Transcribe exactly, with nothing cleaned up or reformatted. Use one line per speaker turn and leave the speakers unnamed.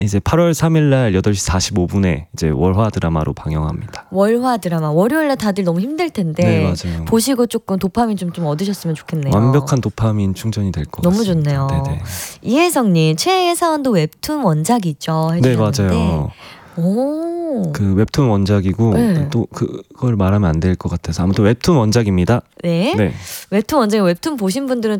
이제 팔월 삼일날 여덟 시 사십오 분에 이제 월화 드라마로 방영합니다.
월화 드라마. 월요일에 다들 너무 힘들 텐데
네, 맞아요.
보시고 조금 도파민 좀, 좀 얻으셨으면 좋겠네요.
완벽한 도파민 충전이 될 것 같습니다.
너무 좋네요.
네네.
이혜성님, 최애의 사원도 웹툰 원작이죠.
네,
해주셨는데.
맞아요.
오.
그 웹툰 원작이고
네.
또 그걸 말하면 안 될 것 같아서 아무튼 웹툰 원작입니다.
네.
네.
웹툰 원작에 웹툰 보신 분들은